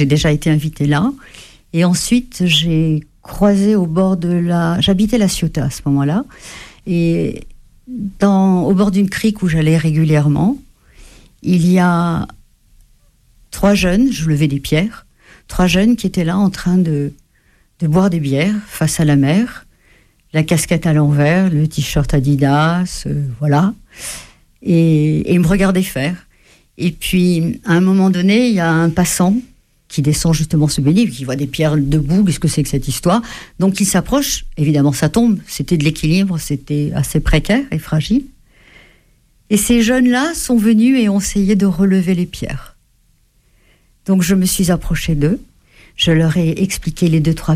j'ai déjà été invitée là. Et ensuite, j'ai croisé au bord j'habitais La Ciotat à ce moment-là. Et au bord d'une crique où j'allais régulièrement, il y a 3 jeunes, je levais des pierres, 3 jeunes qui étaient là en train de boire des bières face à la mer, la casquette à l'envers, le t-shirt Adidas, voilà. Et ils me regardaient faire. Et puis, à un moment donné, il y a un passant qui descend justement se baigner, qui voit des pierres debout, qu'est-ce que c'est que cette histoire? Donc il s'approche, évidemment ça tombe, c'était de l'équilibre, c'était assez précaire et fragile. Et ces jeunes-là sont venus et ont essayé de relever les pierres. Donc je me suis approchée d'eux, je leur ai expliqué les 2-3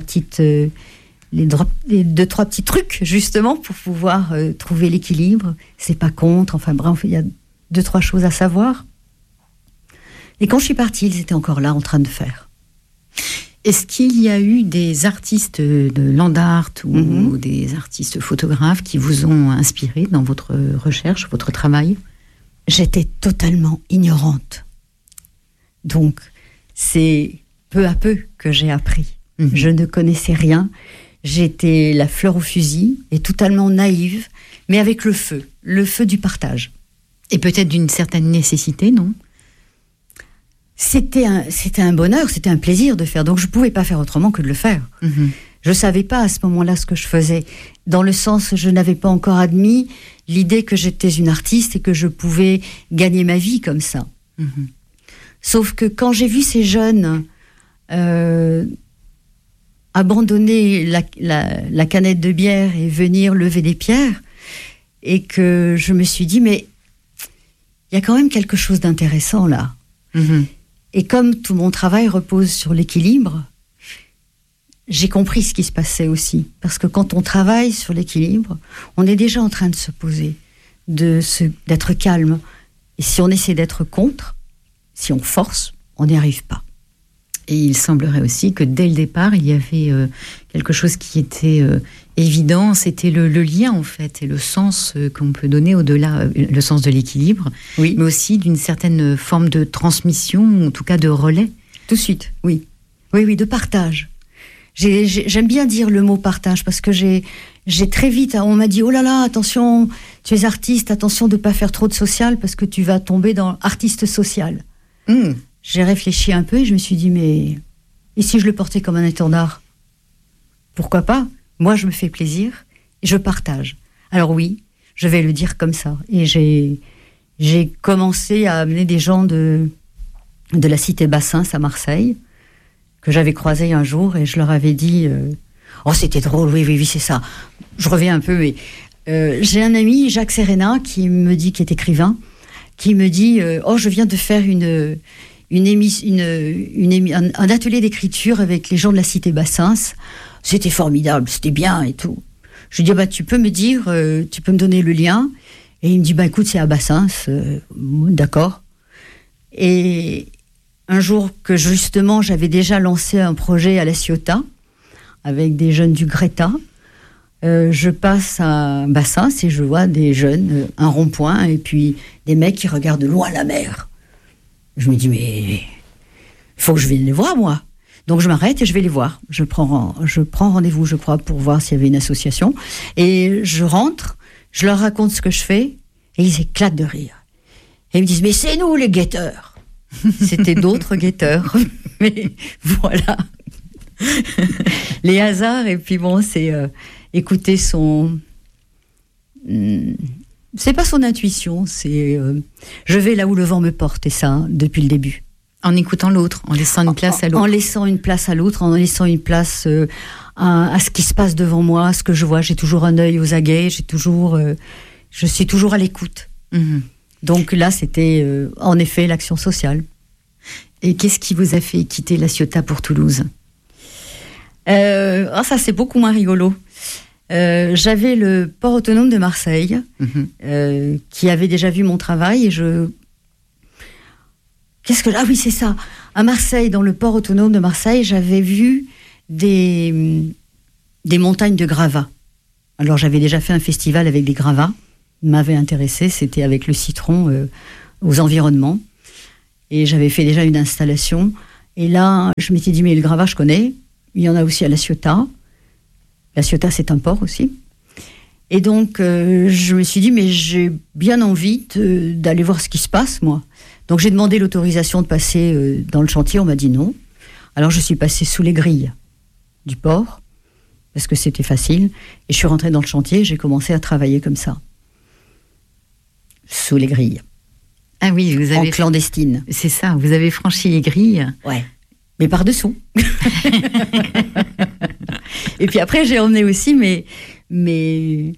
petits trucs, justement, pour pouvoir trouver l'équilibre. C'est pas contre, enfin bref, il y a 2-3 choses à savoir. Et quand je suis partie, ils étaient encore là, en train de faire. Est-ce qu'il y a eu des artistes de land art ou des artistes photographes qui vous ont inspiré dans votre recherche, votre travail? J'étais totalement ignorante. Donc, c'est peu à peu que j'ai appris. Je ne connaissais rien. J'étais la fleur au fusil et totalement naïve, mais avec le feu du partage. Et peut-être d'une certaine nécessité, non? C'était un bonheur, c'était un plaisir de faire. Donc je ne pouvais pas faire autrement que de le faire. Je ne savais pas à ce moment-là ce que je faisais. Dans le sens, je n'avais pas encore admis l'idée que j'étais une artiste et que je pouvais gagner ma vie comme ça. Sauf que quand j'ai vu ces jeunes abandonner la canette de bière et venir lever des pierres, et que je me suis dit, mais il y a quand même quelque chose d'intéressant là. Et comme tout mon travail repose sur l'équilibre, j'ai compris ce qui se passait aussi. Parce que quand on travaille sur l'équilibre, on est déjà en train de se poser, d'être calme. Et si on essaie d'être contre, si on force, on n'y arrive pas. Et il semblerait aussi que dès le départ, il y avait quelque chose qui était évident, c'était le lien en fait, et le sens qu'on peut donner au-delà, le sens de l'équilibre, oui. Mais aussi d'une certaine forme de transmission, ou en tout cas de relais. Tout de suite, oui. Oui, de partage. J'aime bien dire le mot partage, parce que j'ai très vite, on m'a dit, oh là là, attention, tu es artiste, attention de ne pas faire trop de social, parce que tu vas tomber dans artiste social. J'ai réfléchi un peu et je me suis dit, mais et si je le portais comme un étendard? Pourquoi pas? Moi, je me fais plaisir et je partage. Alors oui, je vais le dire comme ça. Et j'ai commencé à amener des gens de la cité Bassins à Marseille, que j'avais croisés un jour, et je leur avais dit, oh c'était drôle, oui, c'est ça. Je reviens un peu, mais j'ai un ami, Jacques Serena, qui est écrivain, qui me dit, oh je viens de faire un atelier d'écriture avec les gens de la cité Bassins. C'était formidable, c'était bien et tout. Je lui dis, tu peux me dire, tu peux me donner le lien? Et il me dit, écoute, c'est à Bassins. D'accord. Et un jour que justement, j'avais déjà lancé un projet à La Ciotat, avec des jeunes du Greta, je passe à Bassins et je vois des jeunes, un rond-point, et puis des mecs qui regardent loin la mer. Je me dis, mais il faut que je vienne les voir, moi. Donc je m'arrête et je vais les voir. Je prends rendez-vous, je crois, pour voir s'il y avait une association. Et je rentre, je leur raconte ce que je fais, et ils éclatent de rire. Et ils me disent, mais c'est nous les guetteurs. C'était d'autres guetteurs. Mais voilà. Les hasards, et puis bon, c'est écouter son... C'est pas son intuition, c'est je vais là où le vent me porte, et ça, depuis le début. En écoutant l'autre, en laissant une place à l'autre. En laissant une place à l'autre, en laissant une place à ce qui se passe devant moi, à ce que je vois. J'ai toujours un œil aux aguets, je suis toujours à l'écoute. Donc là, c'était en effet l'action sociale. Et qu'est-ce qui vous a fait quitter La Ciotat pour Toulouse? Ça, c'est beaucoup moins rigolo. J'avais le port autonome de Marseille qui avait déjà vu mon travail, et ah oui, c'est ça. À Marseille, dans le port autonome de Marseille, j'avais vu des montagnes de gravats. Alors j'avais déjà fait un festival avec des gravats, m'avait intéressé, c'était avec le citron aux environnements, et j'avais fait déjà une installation, Et là, je m'étais dit, mais le Gravat, je connais. Il y en a aussi à La Ciotat. La Ciotat, c'est un port aussi. Et donc, je me suis dit, mais j'ai bien envie d'aller voir ce qui se passe, moi. Donc, j'ai demandé l'autorisation de passer dans le chantier. On m'a dit non. Alors, je suis passée sous les grilles du port, parce que c'était facile. Et je suis rentrée dans le chantier et j'ai commencé à travailler comme ça. Sous les grilles. Ah oui, vous avez... En clandestine. C'est ça, vous avez franchi les grilles. Ouais. Mais par-dessous. Et puis après, j'ai emmené aussi mes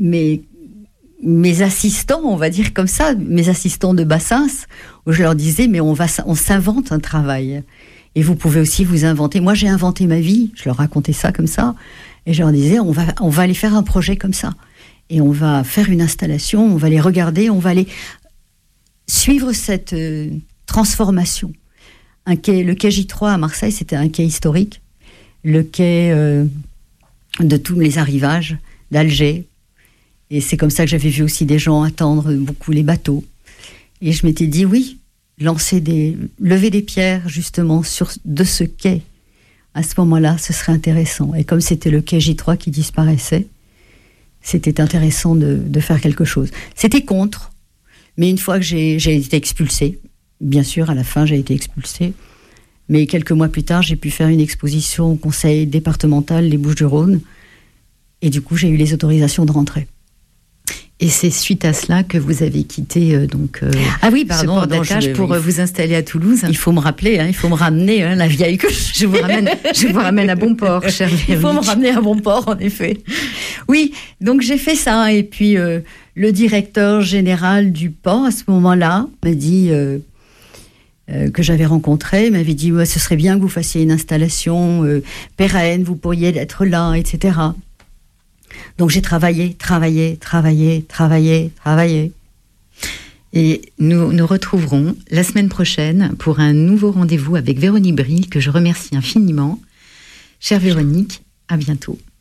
assistants, on va dire comme ça, mes assistants de Bassins, où je leur disais, mais on s'invente un travail. Et vous pouvez aussi vous inventer. Moi, j'ai inventé ma vie. Je leur racontais ça comme ça. Et je leur disais, on va aller faire un projet comme ça. Et on va faire une installation, on va les regarder, on va aller suivre cette transformation. Le quai J3 à Marseille, c'était un quai historique. Le quai de tous les arrivages d'Alger. Et c'est comme ça que j'avais vu aussi des gens attendre beaucoup les bateaux. Et je m'étais dit, oui, lever des pierres justement de ce quai, à ce moment-là, ce serait intéressant. Et comme c'était le quai J3 qui disparaissait, c'était intéressant de faire quelque chose. C'était contre, mais une fois que j'ai été expulsée, bien sûr, à la fin, j'ai été expulsée, mais quelques mois plus tard, j'ai pu faire une exposition au conseil départemental des Bouches-du-Rhône, et du coup, j'ai eu les autorisations de rentrer. Et c'est suite à cela que vous avez quitté ce port d'attache pour vous installer à Toulouse. Il faut me rappeler, il faut me ramener la vieille que je vous ramène à bon port, chère Véronique. Il faut me ramener à bon port, en effet. Oui, donc j'ai fait ça. Et puis le directeur général du port, à ce moment-là, m'a dit que j'avais rencontré, m'avait dit ce serait bien que vous fassiez une installation pérenne, vous pourriez être là, etc. Donc j'ai travaillé. Et nous retrouverons la semaine prochaine pour un nouveau rendez-vous avec Véronique Bril, que je remercie infiniment. Chère Véronique, à bientôt.